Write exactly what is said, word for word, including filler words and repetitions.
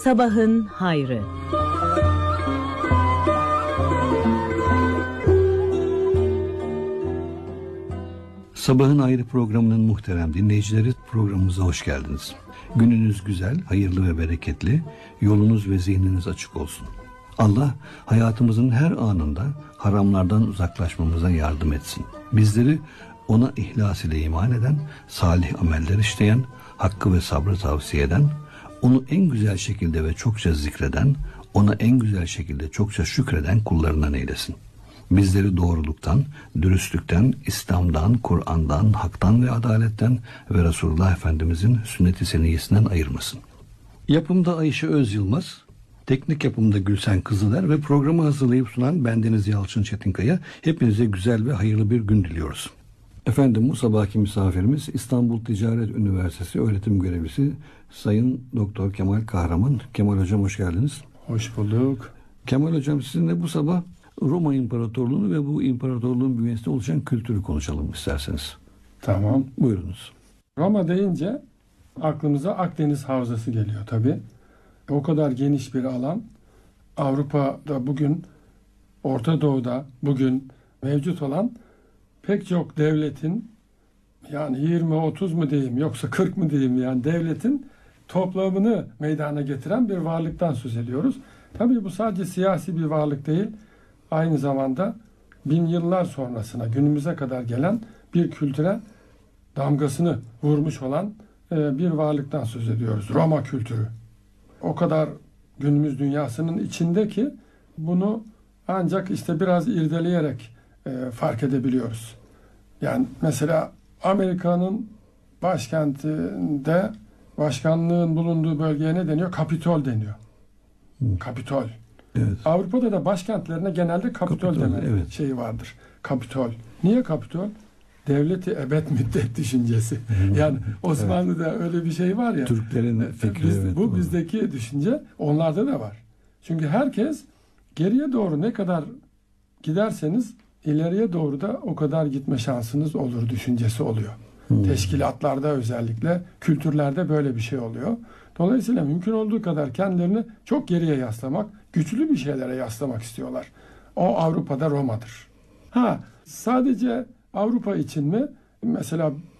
Sabahın hayrı. Sabahın Hayrı programının muhterem dinleyicileri, programımıza hoş geldiniz. Gününüz güzel, hayırlı ve bereketli, yolunuz ve zihniniz açık olsun. Allah hayatımızın her anında haramlardan uzaklaşmamıza yardım etsin. Bizleri ona ihlas ile iman eden, salih ameller işleyen, hakkı ve sabrı tavsiye eden, onu en güzel şekilde ve çokça zikreden, ona en güzel şekilde çokça şükreden kullarından eylesin. Bizleri doğruluktan, dürüstlükten, İslam'dan, Kur'an'dan, haktan ve adaletten ve Resulullah Efendimizin sünnet-i seniyyesinden ayırmasın. Yapımda Ayşe Öz Yılmaz, teknik yapımda Gülsen Kızıler ve programı hazırlayıp sunan bendeniz Yalçın Çetinkaya. Hepinize güzel ve hayırlı bir gün diliyoruz. Efendim, bu sabahki misafirimiz İstanbul Ticaret Üniversitesi öğretim görevlisi Sayın Doktor Kemal Kahraman. Kemal Hocam, hoş geldiniz. Hoş bulduk. Kemal Hocam, sizinle bu sabah Roma İmparatorluğu'nu ve bu imparatorluğun bünyesinde oluşan kültürü konuşalım isterseniz. Tamam. Buyurunuz. Roma deyince aklımıza Akdeniz Havzası geliyor tabii. O kadar geniş bir alan. Avrupa'da bugün, Orta Doğu'da bugün mevcut olan pek çok devletin, yani yirmi otuz mu diyeyim yoksa kırk mı diyeyim, yani devletin toplamını meydana getiren bir varlıktan söz ediyoruz. Tabii bu sadece siyasi bir varlık değil, aynı zamanda bin yıllar sonrasına, günümüze kadar gelen bir kültüre damgasını vurmuş olan bir varlıktan söz ediyoruz. Roma kültürü. O kadar günümüz dünyasının içindeki, bunu ancak işte biraz irdeleyerek e, fark edebiliyoruz. Yani mesela Amerika'nın başkentinde, başkanlığın bulunduğu bölgeye ne deniyor? Kapitol deniyor. Hı. Kapitol. Evet. Avrupa'da da başkentlerine genelde Kapitol, Kapitol deme evet. şeyi vardır. Kapitol. Niye Kapitol? Devleti ebed müddet düşüncesi. Yani Osmanlı'da evet. öyle bir şey var ya. Türklerin fikri. Biz, evet, bu bizdeki düşünce onlarda da var. Çünkü herkes geriye doğru ne kadar giderseniz ileriye doğru da o kadar gitme şansınız olur düşüncesi oluyor. Hmm. Teşkilatlarda, özellikle kültürlerde böyle bir şey oluyor. Dolayısıyla mümkün olduğu kadar kendilerini çok geriye yaslamak, güçlü bir şeylere yaslamak istiyorlar. O Avrupa'da Roma'dır. Ha, sadece Avrupa için mi? Mesela